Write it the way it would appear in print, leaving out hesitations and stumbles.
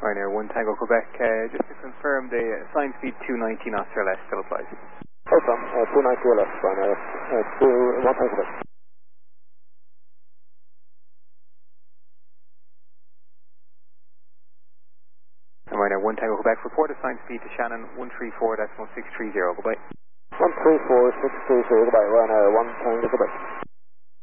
Ryanair 1 Tango Quebec. Just to confirm, the assigned speed 290 knots or less still applies. Awesome, 290 or less, Ryanair, 1 Tango Quebec. Ryanair 1 Tango Quebec, report assigned speed to Shannon 134.630, goodbye. 134.630, goodbye, Ryanair 1 Tango Quebec.